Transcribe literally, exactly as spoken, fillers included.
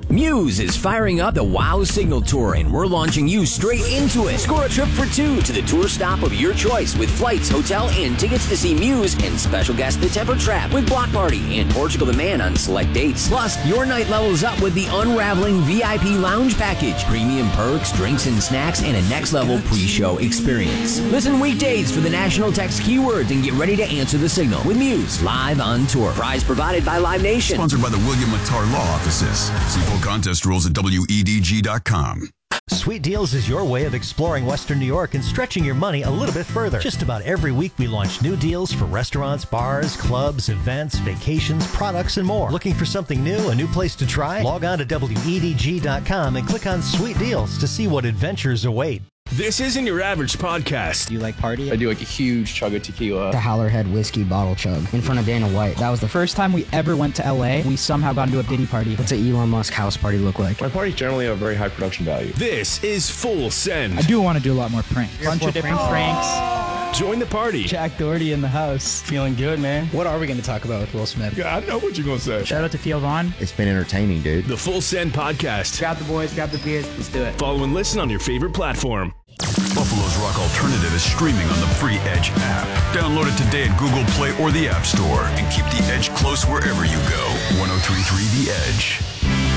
Muse is firing up the WOW Signal Tour, and we're launching you straight into it. Score a trip for two to the tour stop of your choice with flights, hotel, and tickets to see Muse and special guest The Temper Trap with Block Party and Portugal the Man on select dates. Plus, your night levels up with the Unraveling V I P Lounge Package, premium perks, drinks and snacks, and a next-level pre-show experience. Listen weekdays for the national text keywords and get ready to answer the signal with Muse live on tour. Prize provided by Live Nation. Sponsored by the William Mattar Law Offices. See full contest rules at W E D G dot com. Sweet Deals is your way of exploring Western New York and stretching your money a little bit further. Just about every week we launch new deals for restaurants, bars, clubs, events, vacations, products, and more. Looking for something new, a new place to try? Log on to W E D G dot com and click on Sweet Deals to see what adventures await. This isn't your average podcast. Do you like party? I do like a huge chug of tequila. The Howler Head whiskey bottle chug in front of Dana White. That was the first time we ever went to L A. We somehow got into a Diddy party. What's an Elon Musk house party look like? My parties generally have very high production value. This is Full Send. I do want to do a lot more pranks. A bunch of different pranks. Join the party. Jack Doherty in the house. Feeling good, man. What are we going to talk about with Will Smith? Yeah, I know what you're going to say. Shout out to Theo Vaughn. It's been entertaining, dude. The Full Send Podcast. Grab the boys, grab the beers. Let's do it. Follow and listen on your favorite platform. Buffalo's Rock Alternative is streaming on the free Edge app. Download it today at Google Play or the App Store and keep the Edge close wherever you go. one oh three point three The Edge.